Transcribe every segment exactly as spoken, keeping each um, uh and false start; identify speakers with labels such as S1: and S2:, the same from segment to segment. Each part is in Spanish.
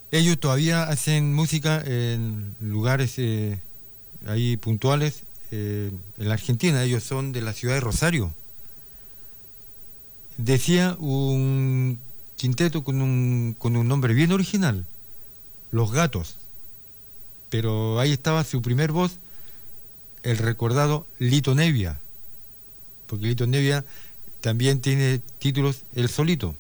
S1: Ellos todavía hacen música en lugares eh, ahí puntuales eh, en la Argentina. Ellos son de la ciudad de Rosario. Decía un quinteto con un, con un nombre bien original, Los Gatos. Pero ahí estaba su primer voz, el recordado Lito Nevia, porque Lito Nevia también tiene títulos El Solito,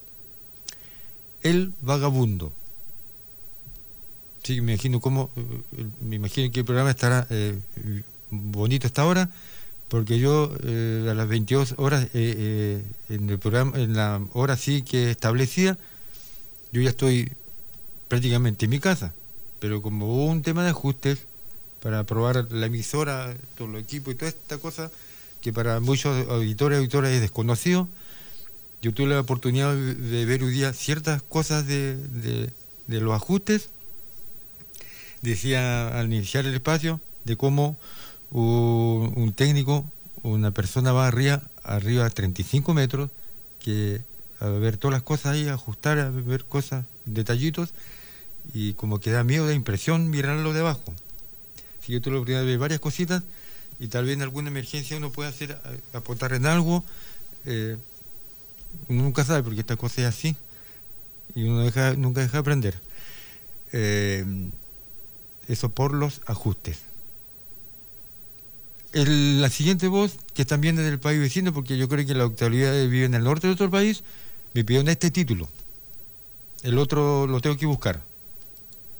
S1: El Vagabundo. Sí, me imagino cómo, eh, me imagino que el programa estará eh, bonito hasta ahora, porque yo eh, a las veintidós horas, eh, eh, en el programa, en la hora sí que establecida, yo ya estoy prácticamente en mi casa, pero como hubo un tema de ajustes para probar la emisora, todos los equipos y toda esta cosa, que para muchos auditores y auditoras es desconocido, yo tuve la oportunidad de, de ver hoy día ciertas cosas de, de, de los ajustes. Decía al iniciar el espacio de cómo un, un técnico, una persona va arriba, arriba a treinta y cinco metros, que a ver todas las cosas ahí, ajustar, a ver cosas, detallitos, y como que da miedo, da impresión mirarlo de abajo. Si yo tuve la oportunidad de ver varias cositas, y tal vez en alguna emergencia uno puede hacer, a- aportar en algo, eh, uno nunca sabe porque esta cosa es así, y uno deja, nunca deja de aprender. Eh, Eso por los ajustes. El- la siguiente voz, que también es del país vecino, porque yo creo que la actualidad vive en el norte de otro país, me pidieron este título. El otro lo tengo que buscar.